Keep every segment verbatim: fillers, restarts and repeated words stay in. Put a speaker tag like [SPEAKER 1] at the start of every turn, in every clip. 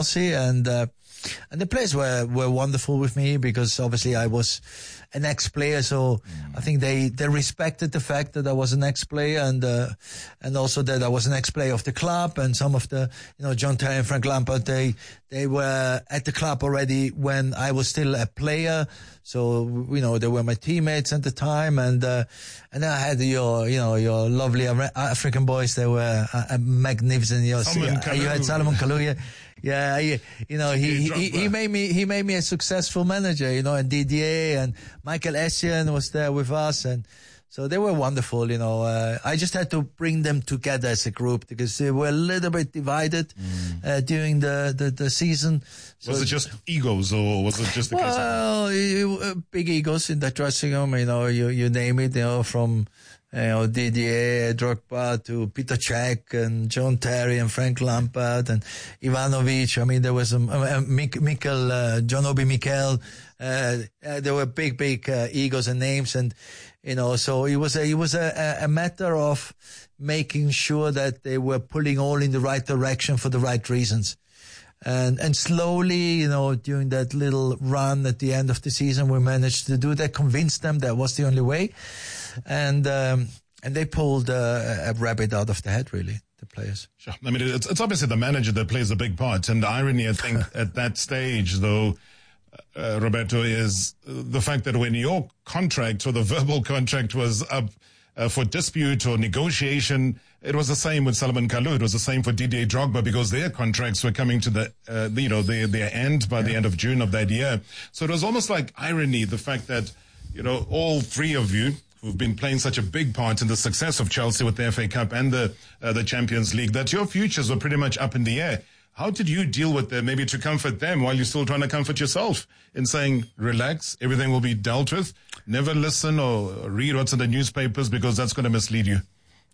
[SPEAKER 1] Chelsea, and uh, and the players were, were wonderful with me because obviously I was an ex-player, so mm. I think they, they respected the fact that I was an ex-player and uh, and also that I was an ex-player of the club, and some of the, you know, John Terry and Frank Lampard, they they were at the club already when I was still a player, so you know they were my teammates at the time, and uh, and then I had your you know your lovely African boys. They were uh, magnificent. You know,
[SPEAKER 2] Salomon
[SPEAKER 1] you had Salomon Kalou. Yeah. Yeah, he, you know, he, he, he made me, he made me a successful manager, you know, and Didier and Michael Essien was there with us, and so they were wonderful, you know. Uh, I just had to bring them together as a group because they were a little bit divided, mm. uh, during the, the, the season.
[SPEAKER 2] So was it just egos, or was it just the case?
[SPEAKER 1] Well, of- big egos in the dressing room, you know, you, you name it, you know, from, you know, Didier Drogba to Peter Cech and John Terry and Frank Lampard and Ivanovic. I mean, there was some, uh, Mik- Mikel, uh, John Obi Mikel. Uh, uh, there were big, big, uh, egos and names, and, you know, so it was a, it was a, a matter of making sure that they were pulling all in the right direction for the right reasons. And, and slowly, you know, during that little run at the end of the season, we managed to do that, convince them that was the only way. And, um, and they pulled uh, a rabbit out of the hat, really, the players.
[SPEAKER 2] Sure. I mean, it's, it's obviously the manager that plays a big part. And the irony, I think, at that stage, though, uh, Roberto, is the fact that when your contract or the verbal contract was up uh, for dispute or negotiation, it was the same with Salomon Kalou. It was the same for Didier Drogba because their contracts were coming to the, uh, you know, their, their end by yeah. the end of June of that year. So it was almost like irony, the fact that, you know, all three of you who've been playing such a big part in the success of Chelsea with the F A Cup and the, uh, the Champions League, that your futures were pretty much up in the air. How did you deal with them, maybe to comfort them while you're still trying to comfort yourself in saying, relax, everything will be dealt with, never listen or read what's in the newspapers because that's going to mislead you?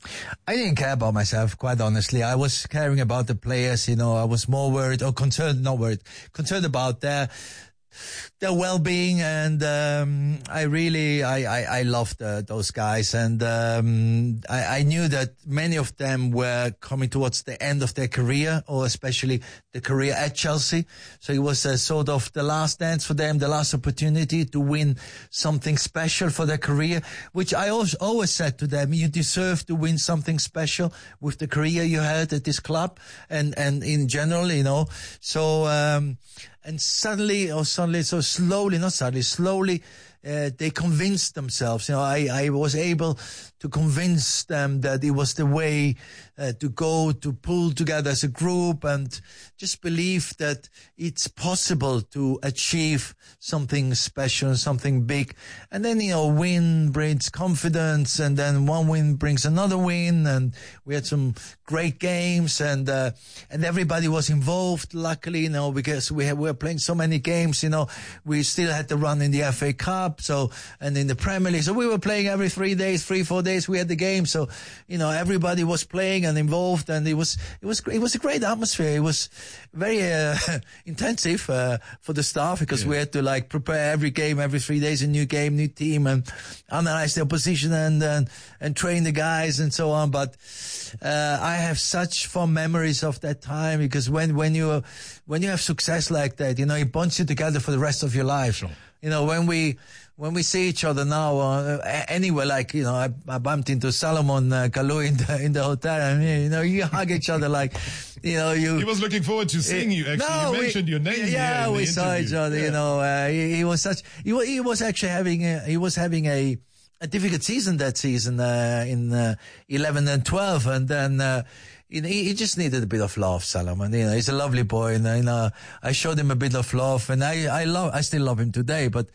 [SPEAKER 1] I didn't care about myself, quite honestly. I was caring about the players, you know. I was more worried or concerned, not worried, concerned about their their well-being, and um, I really, I, I, I loved uh, those guys, and um, I, I knew that many of them were coming towards the end of their career, or especially the career at Chelsea. So it was a sort of the last dance for them, the last opportunity to win something special for their career, which I always, always said to them, you deserve to win something special with the career you had at this club and, and in general, you know. So, um, and suddenly, or suddenly, so slowly, not suddenly, slowly, uh, they convinced themselves. You know, I, I was able to convince them that it was the way uh, to go, to pull together as a group and just believe that it's possible to achieve something special, something big. And then, you know, win brings confidence, and then one win brings another win, and we had some great games, and uh, and everybody was involved, luckily, you know, because we, had, we were playing so many games, you know. We still had to run in the F A Cup, so, and in the Premier League. So we were playing every three days, three, four days we had the game. So, you know, everybody was playing and involved, and it was, it was, it was a great atmosphere. It was very uh, intensive uh, for the staff, because yeah. we had to like prepare every game, every three days, a new game, new team, and analyze the opposition and, and, and train the guys and so on. But, uh, I have such fond memories of that time, because when, when you, when you have success like that, you know, it bonds you together for the rest of your life. Sure. You know, when we, when we see each other now, uh, anywhere, like, you know, I, I bumped into Salomon uh, Kalou in the, in the hotel, and, you know, you hug each other like, you know, you...
[SPEAKER 2] He was looking forward to seeing you, actually.
[SPEAKER 1] No,
[SPEAKER 2] you mentioned
[SPEAKER 1] we,
[SPEAKER 2] your name
[SPEAKER 1] Yeah,
[SPEAKER 2] here in
[SPEAKER 1] we
[SPEAKER 2] the
[SPEAKER 1] saw
[SPEAKER 2] interview.
[SPEAKER 1] each other,
[SPEAKER 2] yeah.
[SPEAKER 1] you know, uh, he, he was such, he, was- he was actually having, a, he was having a, a difficult season that season, uh, in, uh, eleven and twelve, and then, uh, You know, he, he just needed a bit of love, Salomon. You know, he's a lovely boy, and you know, I showed him a bit of love, and I, I love, I still love him today. But,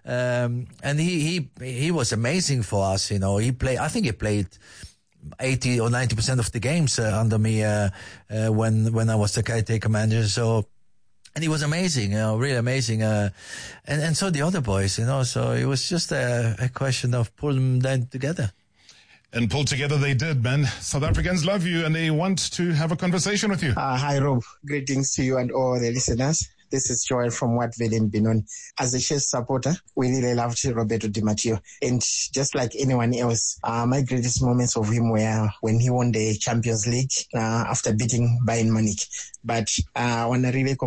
[SPEAKER 1] um, and he, he, he was amazing for us. You know, he played. I think he played eighty or ninety percent of the games uh, under me uh, uh, when when I was the caretaker manager. So. And he was amazing, you know, really amazing. Uh, and, and so the other boys, you know, so it was just a, a question of pulling them together.
[SPEAKER 2] And pulled together they did, man. South Africans love you, and they want to have a conversation with you.
[SPEAKER 3] Uh, hi, Rob. Greetings to you and all the listeners. This is Joel from Wattville in Benoni. As a Chelsea supporter, we really loved Roberto Di Matteo. And just like anyone else, uh, my greatest moments of him were when he won the Champions League uh, after beating Bayern Munich. But uh, I want to really